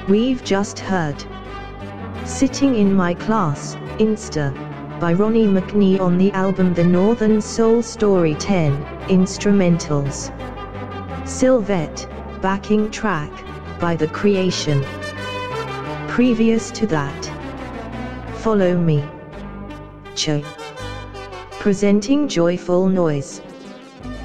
We've just heard Sitting in My Class, Insta, by Ronnie McNee on the album The Northern Soul Story 10, Instrumentals. Sylvette, backing track, by The Creation. Previous to that, Follow Me, Cho, presenting Joyful Noise.